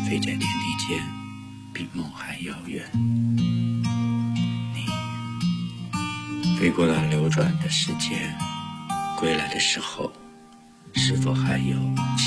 飞在天地间，比梦还遥远。你飞过那流转的世界，归来的时候，是否还有